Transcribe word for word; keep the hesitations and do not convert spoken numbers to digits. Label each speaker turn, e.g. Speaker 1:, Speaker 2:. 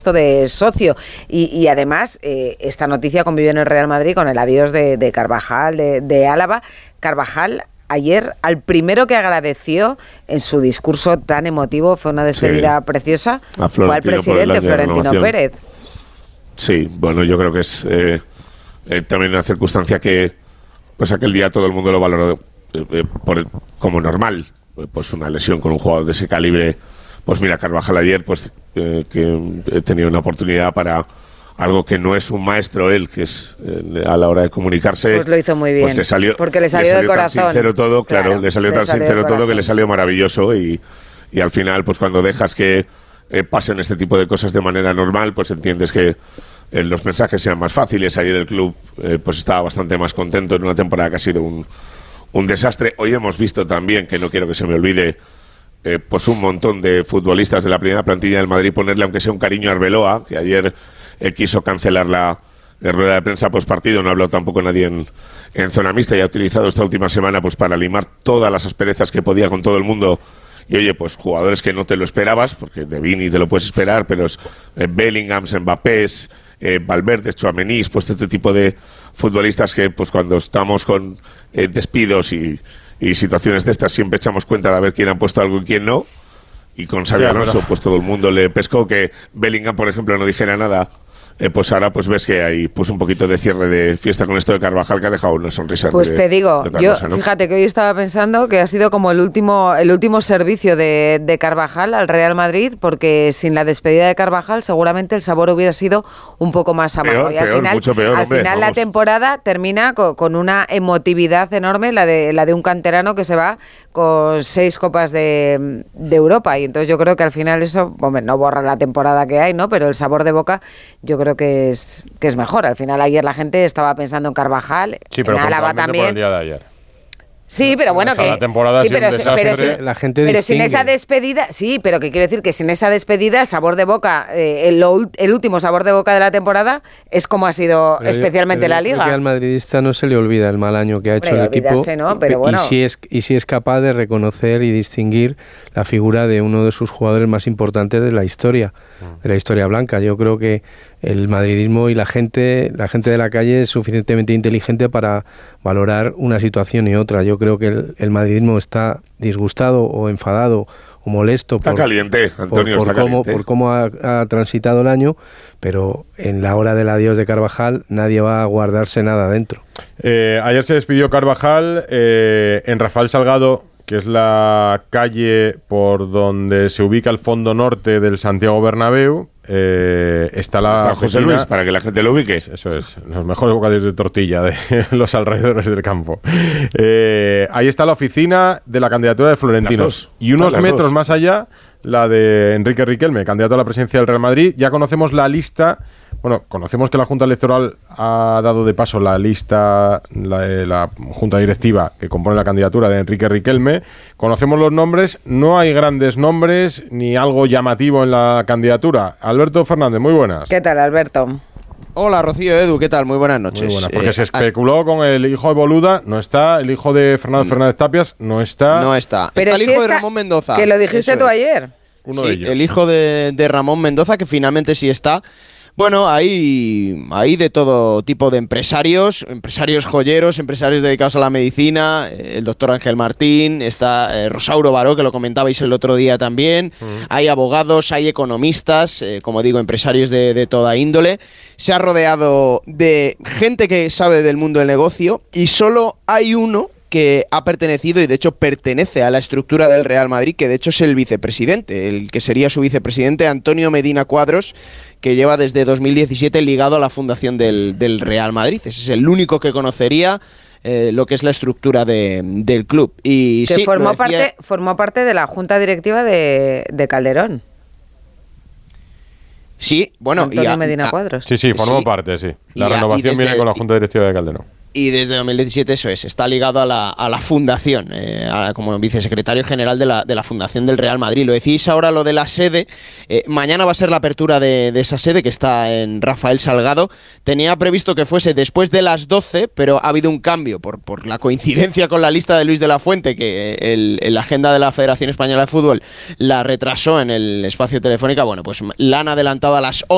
Speaker 1: de socio y, y además eh, esta noticia convivió en el Real Madrid con el adiós de, de Carvajal, de, de Álava. Carvajal ayer al primero que agradeció en su discurso tan emotivo, fue una despedida sí. preciosa, fue al presidente Florentino Pérez.
Speaker 2: Sí, bueno, yo creo que es eh, eh, también una circunstancia que pues aquel día todo el mundo lo valoró eh, eh, por, como normal, pues una lesión con un jugador de ese calibre. Pues mira, Carvajal ayer pues eh, que he tenido una oportunidad para algo que no es un maestro él, que es eh, a la hora de comunicarse.
Speaker 1: Pues lo hizo muy bien,
Speaker 2: pues le salió,
Speaker 1: porque le salió,
Speaker 2: le salió
Speaker 1: de corazón.
Speaker 2: Tan sincero todo, claro, claro le salió
Speaker 1: le
Speaker 2: tan
Speaker 1: salió
Speaker 2: sincero todo
Speaker 1: corazón,
Speaker 2: que le salió maravilloso y, y al final pues cuando dejas que eh, pasen este tipo de cosas de manera normal, pues entiendes que eh, los mensajes sean más fáciles. Ayer el club eh, pues estaba bastante más contento en una temporada que ha sido un, un desastre. Hoy hemos visto también, que no quiero que se me olvide, Eh, pues un montón de futbolistas de la primera plantilla del Madrid ponerle aunque sea un cariño a Arbeloa, que ayer eh, quiso cancelar la, la rueda de prensa post partido, no ha hablado tampoco nadie en, en zona mixta y ha utilizado esta última semana pues para limar todas las asperezas que podía con todo el mundo. Y oye, pues jugadores que no te lo esperabas, porque de Vini te lo puedes esperar, pero es, eh, Bellingham, Mbappé, eh, Valverde, Tchouaméni, pues este tipo de futbolistas que pues cuando estamos con eh, despidos y Y situaciones de estas siempre echamos cuenta de a ver quién ha puesto algo y quién no. Y con Xabi Alonso, pero... pues todo el mundo le pescó. Que Bellingham, por ejemplo, no dijera nada. Eh, pues ahora pues ves que hay pues un poquito de cierre de fiesta con esto de Carvajal, que ha dejado una sonrisa.
Speaker 1: Pues
Speaker 2: de,
Speaker 1: te digo, yo
Speaker 2: cosa, ¿no?
Speaker 1: Fíjate que hoy estaba pensando que ha sido como el último el último servicio de, de Carvajal al Real Madrid, porque sin la despedida de Carvajal seguramente el sabor hubiera sido un poco más amargo.
Speaker 2: Peor,
Speaker 1: y al
Speaker 2: peor,
Speaker 1: final,
Speaker 2: mucho peor,
Speaker 1: al
Speaker 2: hombre,
Speaker 1: final la temporada termina con, con una emotividad enorme, la de la de un canterano que se va con seis copas de, de Europa, y entonces yo creo que al final eso, hombre, no borra la temporada que hay, ¿no? Pero el sabor de boca yo creo que es que es mejor. Al final ayer la gente estaba pensando en Carvajal,
Speaker 3: sí, pero
Speaker 1: en Álava también.
Speaker 3: Por el día de ayer.
Speaker 1: Sí, pero bueno, que
Speaker 3: la temporada
Speaker 1: sí, pero, pero, sin,
Speaker 4: la gente
Speaker 1: pero sin esa despedida, sí, pero que quiero decir que sin esa despedida, el sabor de boca, eh, el, el último sabor de boca de la temporada es como ha sido pero especialmente
Speaker 4: yo,
Speaker 1: la Liga.
Speaker 4: Que al madridista no se le olvida el mal año que ha hecho Hombre, el equipo,
Speaker 1: ¿no? Pero bueno.
Speaker 4: y si es y si es capaz de reconocer y distinguir la figura de uno de sus jugadores más importantes de la historia, de la historia blanca. Yo creo que el madridismo y la gente, la gente de la calle es suficientemente inteligente para valorar una situación y otra. Yo creo que el, el madridismo está disgustado o enfadado o molesto
Speaker 2: está
Speaker 4: por,
Speaker 2: caliente, Antonio,
Speaker 4: por, por,
Speaker 2: está
Speaker 4: cómo,
Speaker 2: caliente.
Speaker 4: por cómo ha, ha transitado el año, pero en la hora del adiós de Carvajal nadie va a guardarse nada dentro.
Speaker 3: Eh, ayer se despidió Carvajal eh, en Rafael Salgado, que es la calle por donde se ubica el fondo norte del Santiago Bernabéu. Eh, está la
Speaker 2: está José Luis, para que la gente lo ubique.
Speaker 3: Eso es, los mejores bocadillos de tortilla de los alrededores del campo. Eh, ahí está la oficina de la candidatura de Florentino. Y unos metros dos. más allá, la de Enrique Riquelme, candidato a la presidencia del Real Madrid. Ya conocemos la lista. Bueno, conocemos que la Junta Electoral ha dado de paso la lista, la, la Junta Directiva que compone la candidatura de Enrique Riquelme. Conocemos los nombres, no hay grandes nombres ni algo llamativo en la candidatura. Alberto Fernández, muy buenas.
Speaker 1: ¿Qué tal, Alberto?
Speaker 5: Hola, Rocío, Edu, ¿qué tal? Muy buenas noches.
Speaker 3: Muy buenas, porque eh, se especuló con el hijo de Boluda, no está, el hijo de Fernando no. Fernández Tapias, no está.
Speaker 5: No está.
Speaker 1: Pero
Speaker 5: está el
Speaker 1: si
Speaker 5: hijo
Speaker 1: está,
Speaker 5: de Ramón Mendoza.
Speaker 1: Que lo dijiste tú ayer.
Speaker 3: Uno
Speaker 5: sí,
Speaker 3: de ellos.
Speaker 5: El hijo de, de Ramón Mendoza, que finalmente sí está. Bueno, hay, hay de todo tipo de empresarios, empresarios joyeros, empresarios dedicados a la medicina, eh, el doctor Ángel Martín, está eh, Rosauro Baró, que lo comentabais el otro día también, mm. hay abogados, hay economistas, eh, como digo, empresarios de, de toda índole. Se ha rodeado de gente que sabe del mundo del negocio y solo hay uno que ha pertenecido y de hecho pertenece a la estructura del Real Madrid, que de hecho es el vicepresidente, el que sería su vicepresidente, Antonio Medina Cuadros, que lleva desde dos mil diecisiete ligado a la fundación del, del Real Madrid. Ese es el único que conocería eh, lo que es la estructura de, del club. Y
Speaker 1: que
Speaker 5: sí,
Speaker 1: formó,
Speaker 5: decía,
Speaker 1: parte, formó parte de la junta directiva de, de Calderón.
Speaker 5: Sí, bueno.
Speaker 1: Antonio
Speaker 5: y a,
Speaker 1: Medina
Speaker 5: a,
Speaker 1: Cuadros.
Speaker 3: Sí, sí, formó sí. parte, sí. La y renovación a, desde, viene con la junta directiva de Calderón.
Speaker 5: Y desde dos mil diecisiete eso es, está ligado a la, a la fundación, eh, a, como vicesecretario general de la, de la Fundación del Real Madrid. Lo decís ahora lo de la sede, eh, mañana va a ser la apertura de, de esa sede que está en Rafael Salgado. Tenía previsto que fuese después de las doce, pero ha habido un cambio por, por la coincidencia con la lista de Luis de la Fuente, que el, el agenda de la Federación Española de Fútbol la retrasó en el espacio telefónica. Bueno, pues la han adelantado a las once.